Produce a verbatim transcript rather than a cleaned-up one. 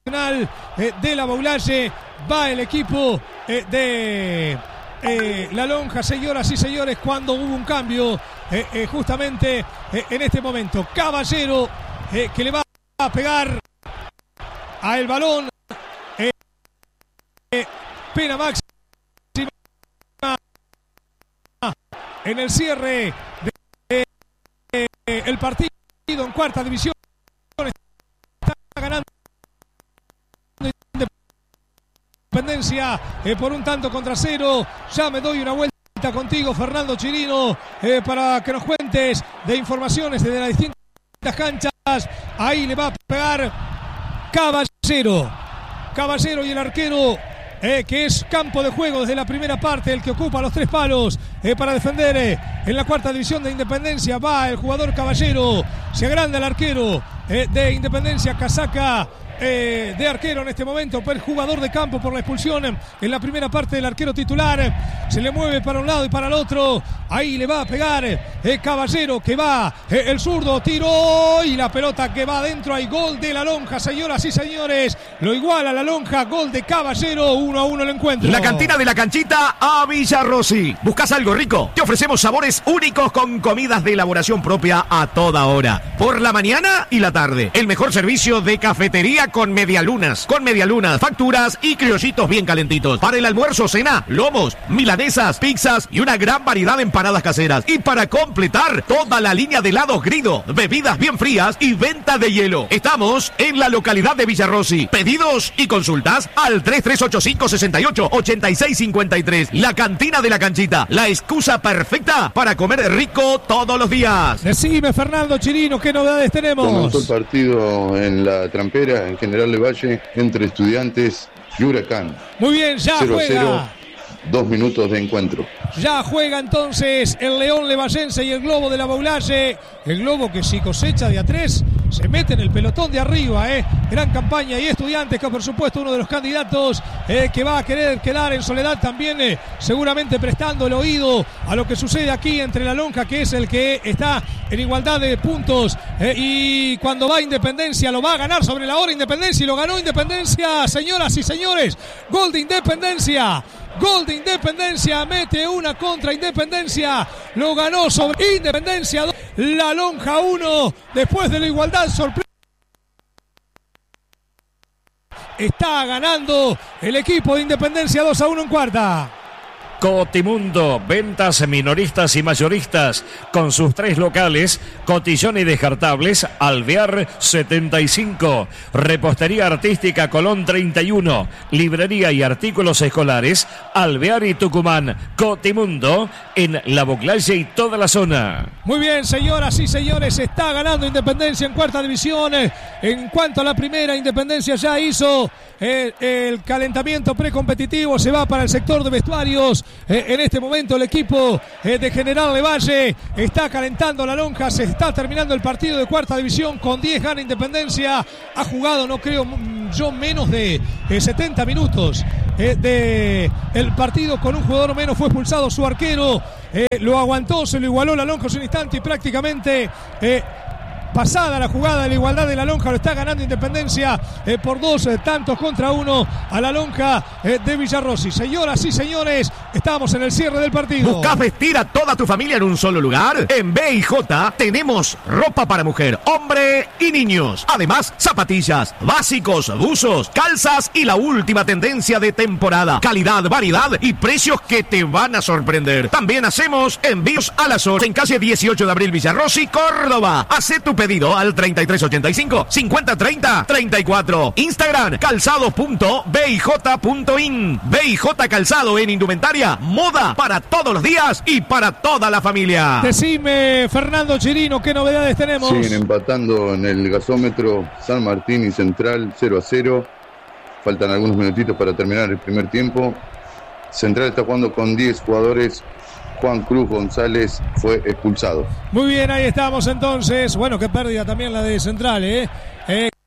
eh, de la Boulaye. Va el equipo eh, de eh, La Lonja, señoras y señores, cuando hubo un cambio eh, eh, justamente eh, en este momento. Caballero eh, que le va a pegar a el balón. Eh, eh, pena máxima en el cierre de eh, eh, el partido en cuarta división. Está ganando Independencia eh, por un tanto contra cero. Ya me doy una vuelta contigo, Fernando Chirino, eh, para que nos cuentes de informaciones de las distintas canchas. Ahí le va a pegar Caballero. Caballero y el arquero, eh, que es campo de juego desde la primera parte, el que ocupa los tres palos eh, para defender eh, en la cuarta división de Independencia. Va el jugador Caballero, se agranda el arquero eh, de Independencia, casaca Eh, de arquero en este momento, el jugador de campo por la expulsión en la primera parte del arquero titular. Se le mueve para un lado y para el otro. Ahí le va a pegar eh, Caballero, que va eh, el zurdo, tiró y la pelota que va adentro. Hay gol de La Lonja, señoras y señores. Lo iguala La Lonja, gol de Caballero. Uno a uno el encuentro. La cantina de la canchita a Villarrossi. ¿Buscas algo rico? Te ofrecemos sabores únicos con comidas de elaboración propia a toda hora, por la mañana y la tarde. El mejor servicio de cafetería con medialunas, con medialunas, facturas y criollitos bien calentitos. Para el almuerzo, cena, lomos, milanesas, pizzas y una gran variedad de empanadas caseras. Y para completar, toda la línea de helados Grido, bebidas bien frías y venta de hielo. Estamos en la localidad de Villarrossi. Pedidos y consultas al tres tres ocho cinco, seis ocho, ocho seis cinco tres. La cantina de la canchita, la excusa perfecta para comer rico todos los días. Decime, Fernando Chirino, ¿qué novedades tenemos? Comenzó el partido en la Trampera, en General Lavalle, entre Estudiantes y Huracán. Muy bien, ya cero a juega. cero, dos minutos de encuentro. Ya juega entonces el León Levallense y el Globo de la Boulaye. El Globo que si cosecha de a tres se mete en el pelotón de arriba, ¿eh? Gran campaña. Y Estudiantes, que por supuesto uno de los candidatos eh, que va a querer quedar en soledad también, eh, seguramente prestando el oído a lo que sucede aquí entre La Lonja, que es el que está en igualdad de puntos. Eh, y cuando va Independencia, lo va a ganar sobre la hora Independencia. Y lo ganó Independencia, señoras y señores. Gol de Independencia. Gol de Independencia, mete una contra Independencia, lo ganó sobre Independencia, La Lonja uno, después de la igualdad sorpresa. Está ganando el equipo de Independencia dos a uno en cuarta. Cotimundo, ventas minoristas y mayoristas, con sus tres locales, Cotillón y Descartables, Alvear setenta y cinco, Repostería Artística Colón treinta y uno, Librería y Artículos Escolares, Alvear y Tucumán. Cotimundo, en La Boulaye y toda la zona. Muy bien, señoras y señores, está ganando Independencia en cuarta división. En cuanto a la primera, Independencia ya hizo eh, el calentamiento precompetitivo, se va para el sector de vestuarios. Eh, en este momento el equipo eh, de General Lavalle está calentando La Lonja. Se está terminando el partido de cuarta división con diez, gana Independencia. Ha jugado, no creo yo, menos de eh, setenta minutos eh, de el partido con un jugador menos. Fue expulsado su arquero, eh, lo aguantó, se lo igualó La Lonja hace un instante y prácticamente eh, pasada la jugada de la igualdad de La Lonja, lo está ganando Independencia eh, por dos eh, tantos contra uno a La Lonja eh, de Villarrossi. Señoras y señores, estamos en el cierre del partido. ¿Buscas vestir a toda tu familia en un solo lugar? En B y J tenemos ropa para mujer, hombre y niños. Además, zapatillas, básicos, buzos, calzas y la última tendencia de temporada. Calidad, variedad y precios que te van a sorprender. También hacemos envíos a la zona en calle dieciocho de abril, Villarrossi, Córdoba. Hacé tu pedido al treinta y tres ochenta y cinco, cincuenta treinta, treinta y cuatro. Instagram, calzado punto b i j punto in. B y J Calzado en indumentaria, moda para todos los días y para toda la familia. Decime, Fernando Chirino, ¿qué novedades tenemos? Siguen empatando en el gasómetro San Martín y Central cero a cero. Faltan algunos minutitos para terminar el primer tiempo. Central está jugando con diez jugadores. Juan Cruz González fue expulsado. Muy bien, ahí estamos entonces. Bueno, qué pérdida también la de Central, ¿eh? eh